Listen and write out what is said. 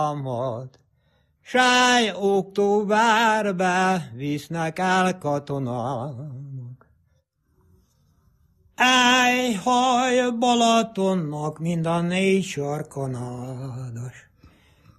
Sáj októberbe visznek el katonák. Haj Balatonnak mind a négy sarka nádas.